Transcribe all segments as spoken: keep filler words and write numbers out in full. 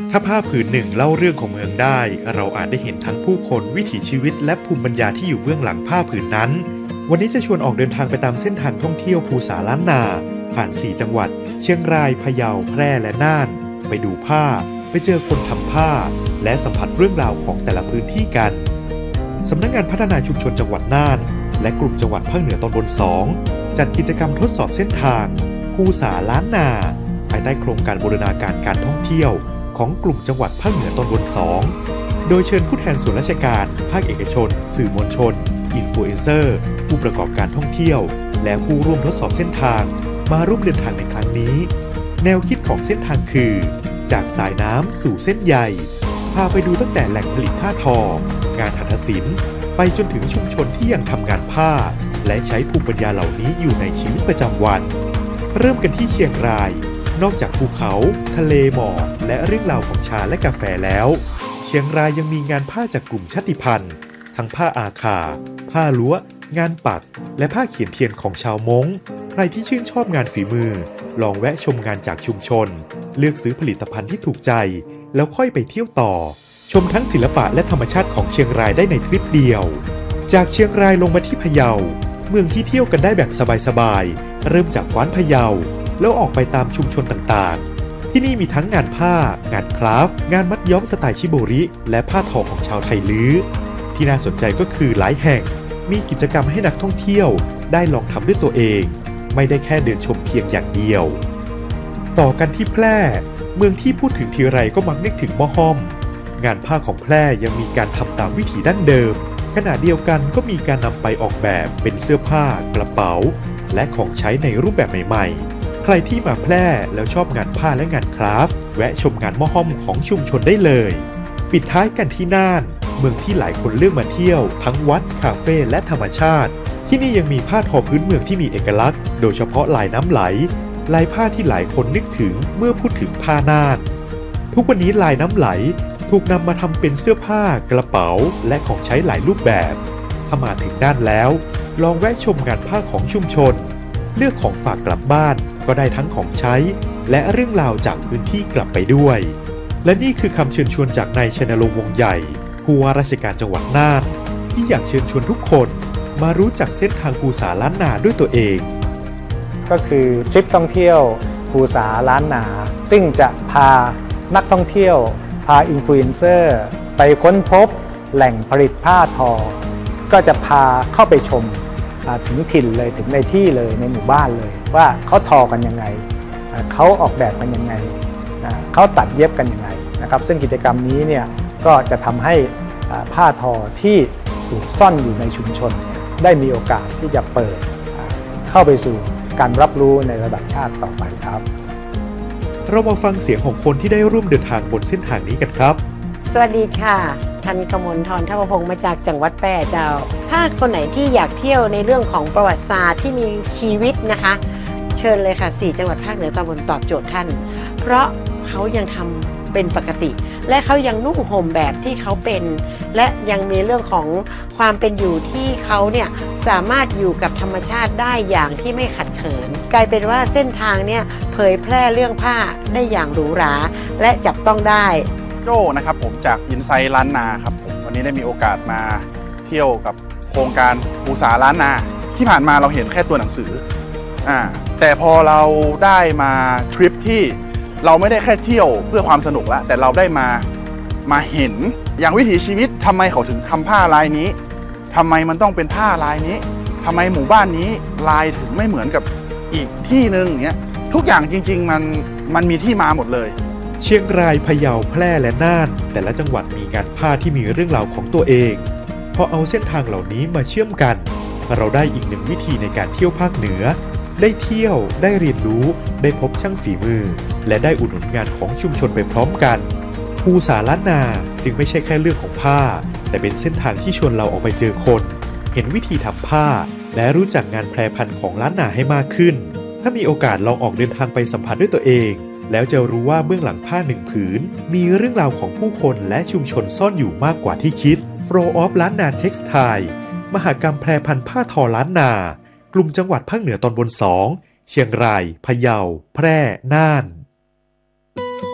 ถ้าผ้าผืนหนึ่งเล่าเรื่องของเมืองได้เราอาจได้เห็นทั้งผู้คนวิถีชีวิตและภูมิปัญญาที่อยู่เบื้องหลังผ้าผืนนั้นวันนี้จะชวนออกเดินทางไปตามเส้นทางท่องเที่ยวภูสาล้านนาผ่านสี่จังหวัดเชียงรายพะเยาแพร่และน่านไปดูผ้าไปเจอคนทำผ้าและสัมผัสเรื่องราวของแต่ละพื้นที่กันสำนักงานพัฒนาชุมชนจังหวัดน่านและกลุ่มจังหวัดภาคเหนือตอนบนสองจัดกิจกรรมทดสอบเส้นทางภูสาล้านนาภายใต้โครงการบูรณาการการท่องเที่ยวของกลุ่มจังหวัดภาคเหนือตอนบนสองโดยเชิญผู้แทนส่วนราชการภาคเอกชนสื่อมวลชนอินฟลูเอนเซอร์ผู้ประกอบการท่องเที่ยวและผู้ร่วมทดสอบเส้นทางมาร่วมเดินทางในครั้งนี้แนวคิดของเส้นทางคือจากสายน้ำสู่เส้นใยพาไปดูตั้งแต่แหล่งผลิตผ้าทองานหัตถศิลป์ไปจนถึงชุมชนที่ยังทำงานผ้าและใช้ภูมิปัญญาเหล่านี้อยู่ในชีวิตประจำวันเริ่มกันที่เชียงรายนอกจากภูเขาทะเลหมอกและเรื่องราวของชาและกาแฟแล้วเชียงรายยังมีงานผ้าจากกลุ่มชาติพันธุ์ทั้งผ้าอาคาผ้าล้วงานปักและผ้าเขียนเทียนของชาวม้งใครที่ชื่นชอบงานฝีมือลองแวะชมงานจากชุมชนเลือกซื้อผลิตภัณฑ์ที่ถูกใจแล้วค่อยไปเที่ยวต่อชมทั้งศิลปะและธรรมชาติของเชียงรายได้ในทริปเดียวจากเชียงรายลงมาที่พะเยาเมืองที่เที่ยวกันได้แบบสบายๆเริ่มจากกว้านพะเยาแล้วออกไปตามชุมชนต่างๆที่นี่มีทั้งงานผ้างานคราฟต์งานมัดย้อมสไตล์ชิโบริและผ้าทอของชาวไทลื้อที่น่าสนใจก็คือหลายแห่งมีกิจกรรมให้นักท่องเที่ยวได้ลองทำด้วยตัวเองไม่ได้แค่เดินชมเพียงอย่างเดียวต่อกันที่แพร่เมืองที่พูดถึงทีไรก็มักนึกถึงหม้อห้อมงานผ้าของแพร่ยังมีการทำตามวิถีดั้งเดิมขณะเดียวกันก็มีการนำไปออกแบบเป็นเสื้อผ้ากระเป๋าและของใช้ในรูปแบบใหม่ๆใครที่มาแพร่แล้วชอบงานผ้าและงานคราฟต์แวะชมงานหม้อห้อมของชุมชนได้เลยปิดท้ายกันที่น่านเมืองที่หลายคนเลือกมาเที่ยวทั้งวัดคาเฟ่และธรรมชาติที่นี่ยังมีผ้าทอพื้นเมืองที่มีเอกลักษณ์โดยเฉพาะลายน้ำไหลลายผ้าที่หลายคนนึกถึงเมื่อพูดถึงผ้าน่านทุกวันนี้ลายน้ำไหลถูกนำมาทำเป็นเสื้อผ้ากระเป๋าและของใช้หลายรูปแบบถ้ามาถึงน่านแล้วลองแวะชมงานผ้าของชุมชนเลือกของฝากกลับบ้านก็ได้ทั้งของใช้และเรื่องราวจากพื้นที่กลับไปด้วยและนี่คือคำเชิญชวนจากนายชัยนรงค์วงศ์ใหญ่ผู้ว่าราชการจังหวัดน่านที่อยากเชิญชวนทุกคนมารู้จักเส้นทางภูสาล้านนาด้วยตัวเองก็คือทริปท่องเที่ยวภูสาล้านนาซึ่งจะพานักท่องเที่ยวพาอินฟลูเอนเซอร์ไปค้นพบแหล่งผลิตผ้าทอก็จะพาเข้าไปชมถึงถิ่นเลยถึงในที่เลยในหมู่บ้านเลยว่าเขาทอกันยังไงเขาออกแบบกันยังไงเขาตัดเย็บกันยังไงนะครับซึ่งกิจกรรมนี้เนี่ยก็จะทำให้ผ้าทอที่ถูกซ่อนอยู่ในชุมชนได้มีโอกาสที่จะเปิดเข้าไปสู่การรับรู้ในระดับชาติต่อไปครับเรามาฟังเสียงของคนที่ได้ร่วมเดินทางบนเส้นทางนี้กันครับสวัสดีค่ะทันกมลธร ทวพงศ์มาจากจังหวัดแพร่เจ้าถ้าคนไหนที่อยากเที่ยวในเรื่องของประวัติศาสตร์ที่มีชีวิตนะคะเชิญเลยค่ะสี่จังหวัดภาคเหนือตอนบนตอบโจทย์ท่านเพราะเขายังทำเป็นปกติและเขายังนุ่งห่มแบบที่เขาเป็นและยังมีเรื่องของความเป็นอยู่ที่เขาเนี่ยสามารถอยู่กับธรรมชาติได้อย่างที่ไม่ขัดเขินกลายเป็นว่าเส้นทางเนี่ยเผยแพร่เรื่องผ้าได้อย่างหรูหราและจับต้องได้โจ้นะครับผมจากอินไซต์ล้านนาครับผมวันนี้ได้มีโอกาสมาเที่ยวกับโครงการภูสาล้านนาที่ผ่านมาเราเห็นแค่ตัวหนังสืออ่าแต่พอเราได้มาทริปที่เราไม่ได้แค่เที่ยวเพื่อความสนุกแล้วแต่เราได้มามาเห็นอย่างวิถีชีวิตทำไมเขาถึงทำผ้าลายนี้ทำไมมันต้องเป็นผ้าลายนี้ทำไมหมู่บ้านนี้ลายถึงไม่เหมือนกับอีกที่นึงอย่างเงี้ยทุกอย่างจริงๆมันมันมีที่มาหมดเลยเชียงรายพะเยาแพร่และน่านแต่ละจังหวัดมีงานผ้าที่มีเรื่องราวของตัวเองพอเอาเส้นทางเหล่านี้มาเชื่อมกันเราได้อีกหนึ่งวิธีในการเที่ยวภาคเหนือได้เที่ยวได้เรียนรู้ได้พบช่างฝีมือและได้อุดหนุนงานของชุมชนไปพร้อมกันภูสาล้านนาจึงไม่ใช่แค่เรื่องของผ้าแต่เป็นเส้นทางที่ชวนเราออกไปเจอคนเห็นวิธีทำผ้าและรู้จักงานแพรพันธุ์ของล้านนาให้มากขึ้นถ้ามีโอกาสลองออกเดินทางไปสัมผัสด้วยตัวเองแล้วจะรู้ว่าเบื้องหลังผ้าหนึ่งผืนมีเรื่องราวของผู้คนและชุมชนซ่อนอยู่มากกว่าที่คิด Flow of ล้านนา Textile มหกรรมแพรพันธุ์ผ้าทอล้านนากลุ่มจังหวัดภาคเหนือตอนบนสองเชียงรายพะเยาแพร่น่าน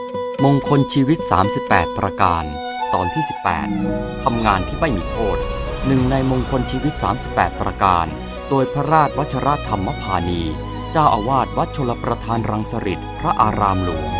มงคลชีวิตสามสิบแปดประการตอนที่สิบแปดทำงานที่ไม่มีโทษหนึ่งในมงคลชีวิตสามสิบแปดประการโดยพระราชวชรธรรมพานีเจ้าอาวาสวัดชลประทานรังสฤษพระอารามหลวง